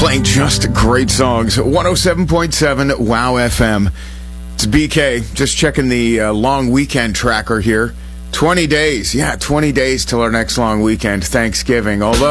Playing just great songs. 107.7 WOW FM. It's BK. Just checking the long weekend tracker here. 20 days. Yeah, 20 days till our next long weekend, Thanksgiving. Although